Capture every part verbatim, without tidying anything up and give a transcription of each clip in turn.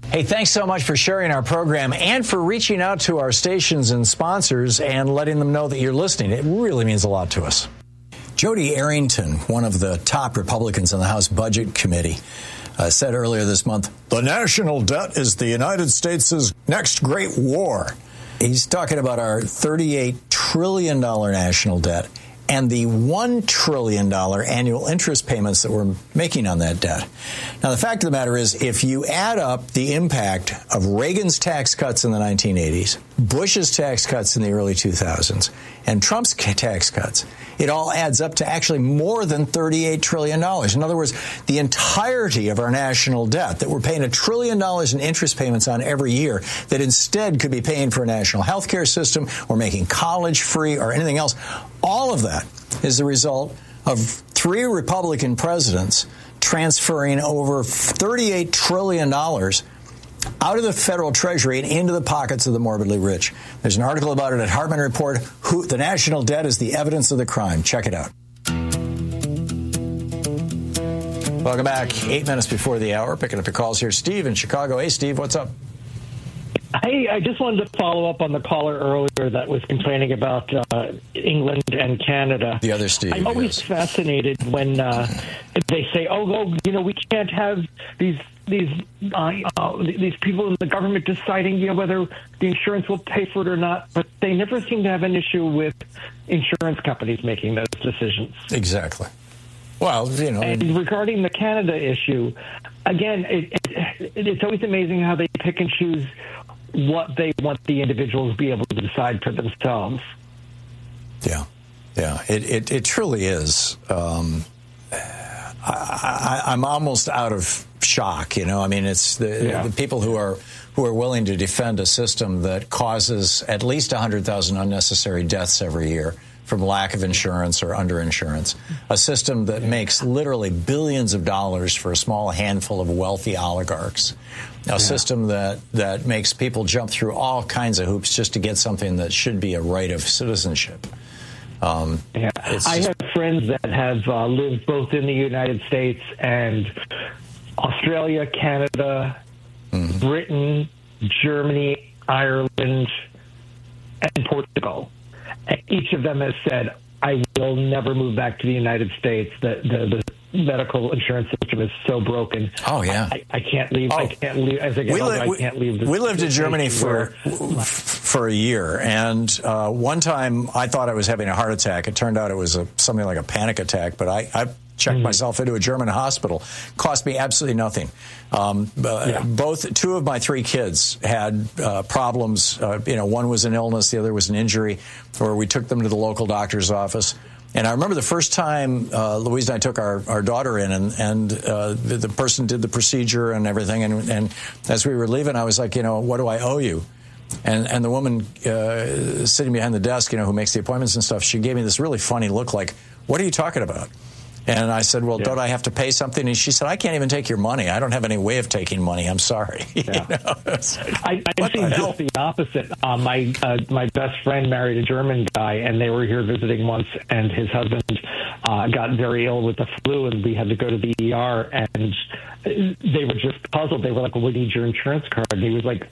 Hey, thanks so much for sharing our program and for reaching out to our stations and sponsors and letting them know that you're listening. It really means a lot to us. Jody Arrington, one of the top Republicans on the House Budget Committee, uh, said earlier this month, the national debt is the United States' next great war. He's talking about our thirty-eight trillion dollars national debt and the one trillion dollars annual interest payments that we're making on that debt. Now, the fact of the matter is, if you add up the impact of Reagan's tax cuts in the nineteen eighties, Bush's tax cuts in the early two thousands, and Trump's tax cuts, it all adds up to actually more than thirty-eight trillion dollars. In other words, the entirety of our national debt that we're paying a trillion dollars in interest payments on every year that instead could be paying for a national health care system or making college free or anything else, all of that is the result of three Republican presidents transferring over thirty-eight trillion dollars out of the federal treasury and into the pockets of the morbidly rich. There's an article about it at Hartman Report. Who, the national debt is the evidence of the crime. Check it out. Welcome back. Eight minutes before the hour. Picking up your calls here. Steve in Chicago. Hey, Steve, what's up? Hey, I just wanted to follow up on the caller earlier that was complaining about uh, England and Canada. The other Steve. I'm always yes. fascinated when uh, they say, "Oh, oh, you know, we can't have these these uh, uh, these people in the government deciding, you know, whether the insurance will pay for it or not." But they never seem to have an issue with insurance companies making those decisions. Exactly. Well, you know, and regarding the Canada issue, again, it, it, it's always amazing how they pick and choose what they want the individuals to be able to decide for themselves. Yeah, yeah, it it, it truly is. Um, I, I, I'm almost out of shock. You know, I mean, it's the, yeah. the people who are who are willing to defend a system that causes at least one hundred thousand unnecessary deaths every year from lack of insurance or underinsurance, a system that makes literally billions of dollars for a small handful of wealthy oligarchs, a yeah. system that, that makes people jump through all kinds of hoops just to get something that should be a right of citizenship. Um, yeah. I have friends that have uh, lived both in the United States and Australia, Canada, mm-hmm. Britain, Germany, Ireland, and Portugal. Each of them has said, I will never move back to the United States. The, the, the medical insurance system is so broken. Oh, yeah. I, I can't leave. Oh. I can't leave. As I get we, older, li- I can't leave. This, we lived in Germany for where, for a year. And uh, one time I thought I was having a heart attack. It turned out it was a, something like a panic attack. But I, I checked mm-hmm. myself into a German hospital. Cost me absolutely nothing. Um, uh, yeah. Both two of my three kids had uh, problems. Uh, you know, one was an illness, the other was an injury, where we took them to the local doctor's office. And I remember the first time uh, Louise and I took our, our daughter in, and, and uh, the, the person did the procedure and everything. And, and as we were leaving, I was like, you know, what do I owe you? And and the woman uh, sitting behind the desk, you know, who makes the appointments and stuff, she gave me this really funny look like, what are you talking about? And I said, well, yeah. don't I have to pay something? And she said, I can't even take your money. I don't have any way of taking money. I'm sorry. Yeah. you know? I, I've seen just the opposite. Uh, my uh, my best friend married a German guy, and they were here visiting once, and his husband uh, got very ill with the flu, and we had to go to the E R, and they were just puzzled. They were like, well, we need your insurance card. And he was like,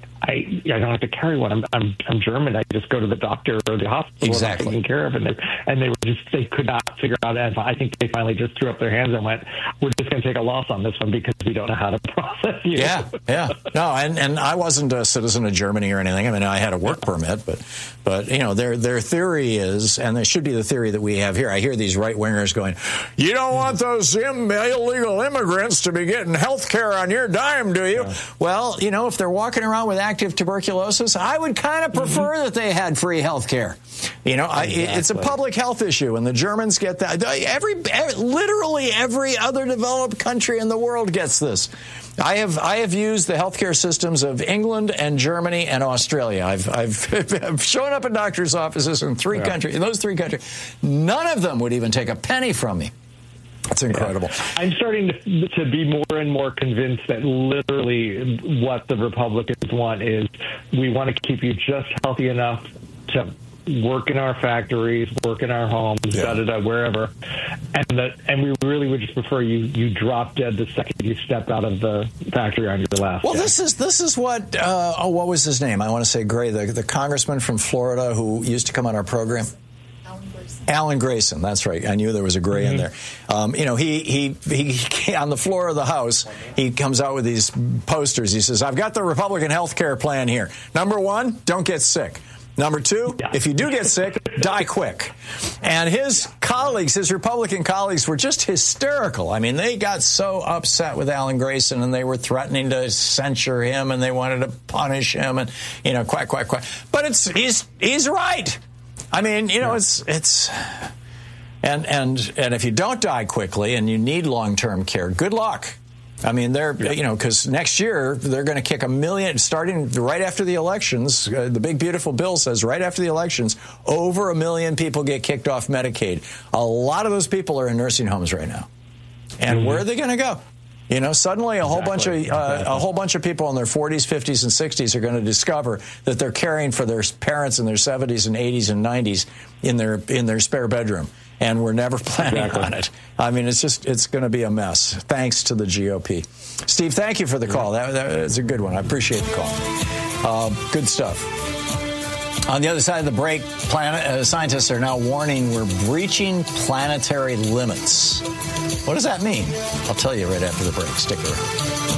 I, I don't have to carry one. I'm, I'm I'm German. I just go to the doctor or the hospital exactly. and I'm taken care of. And they, and they were just they could not figure out. And I think they finally just threw up their hands and went, "We're just going to take a loss on this one because we don't know how to process you." Yeah, yeah. No, and, and I wasn't a citizen of Germany or anything. I mean, I had a work permit, but but you know, their their theory is, and there should be the theory that we have here. I hear these right wingers going, "You don't want those Im- illegal immigrants to be getting health care on your dime, do you?" Yeah. Well, you know, if they're walking around with active tuberculosis, I would kind of prefer mm-hmm. that they had free health care. You know, exactly. I, it's a public health issue, and the Germans get that. Every, every, literally every other developed country in the world gets this. I have I have used the healthcare systems of England and Germany and Australia. I've I've, I've shown up in doctors' offices in three yeah. countries. In those three countries, none of them would even take a penny from me. That's incredible. I'm starting to, to be more and more convinced that literally what the Republicans want is we want to keep you just healthy enough to work in our factories, work in our homes, Yeah. da da da, wherever, and the, and we really would just prefer you you drop dead the second you step out of the factory on your last Well, day. this is this is what. Uh, oh, what was his name? I want to say Gray, the the congressman from Florida who used to come on our program. Alan Grayson, that's right. I knew there was a gray mm-hmm. in there. Um, you know, he, he he he on the floor of the House, he comes out with these posters. He says, "I've got the Republican health care plan here. Number one, don't get sick. Number two, yeah. if you do get sick, die quick." And his colleagues, his Republican colleagues, were just hysterical. I mean, they got so upset with Alan Grayson, and they were threatening to censure him, and they wanted to punish him, and you know, quack, quack, quack. But it's he's he's right. I mean, you know, it's it's and and and if you don't die quickly and you need long-term care, good luck. I mean, they're yeah. you know, because next year they're going to kick a million, starting right after the elections. Uh, the big beautiful bill says right after the elections, over a million people get kicked off Medicaid. A lot of those people are in nursing homes right now, and mm-hmm. where are they going to go? You know, suddenly a exactly. whole bunch of uh, exactly. a whole bunch of people in their forties, fifties, and sixties are going to discover that they're caring for their parents in their seventies and eighties and nineties in their in their spare bedroom, and we're never planning exactly. on it. I mean, it's just it's going to be a mess. Thanks to the G O P. Steve, thank you for the call. That, that is a good one. I appreciate the call. Uh, good stuff. On the other side of the break, planet, uh, scientists are now warning we're breaching planetary limits. What does that mean? I'll tell you right after the break. Stick around.